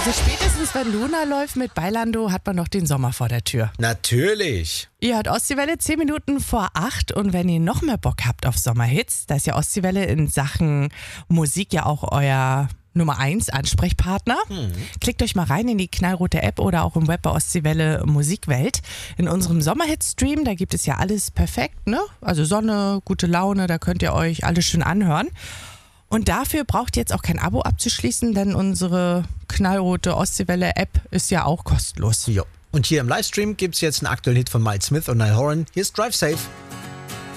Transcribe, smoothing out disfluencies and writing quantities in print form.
Also spätestens, wenn Luna läuft mit Bailando, hat man noch den Sommer vor der Tür. Natürlich. Ihr hört Ostseewelle 10 Minuten vor 8 und wenn ihr noch mehr Bock habt auf Sommerhits, da ist ja Ostseewelle in Sachen Musik ja auch euer Nummer 1 Ansprechpartner. Klickt euch mal rein in die knallrote App oder auch im Web bei Ostseewelle Musikwelt. In unserem Sommerhit-Stream, da gibt es ja alles perfekt, ne? Also Sonne, gute Laune, da könnt ihr euch alles schön anhören. Und dafür braucht ihr jetzt auch kein Abo abzuschließen, denn unsere knallrote Ostseewelle-App ist ja auch kostenlos. Jo. Und hier im Livestream gibt es jetzt einen aktuellen Hit von Miles Smith und Niall Horan. Hier ist Drive Safe.